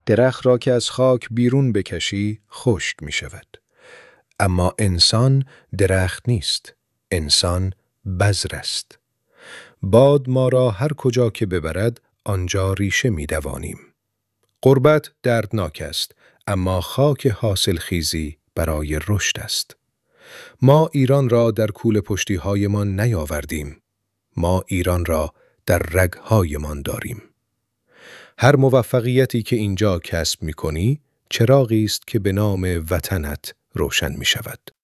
درخت را که از خاک بیرون بکشی خشک می شود. اما انسان درخت نیست. انسان بذر است. باد ما را هر کجا که ببرد آنجا ریشه می دوانیم. غربت دردناک است، اما خاک حاصل خیزی برای رشد است. ما ایران را در کوله پشتی هایمان نیاوردیم. ما ایران را در رگ‌هایمان داریم. هر موفقیتی که اینجا کسب می کنی، چراغی است که به نام وطنت روشن می شود.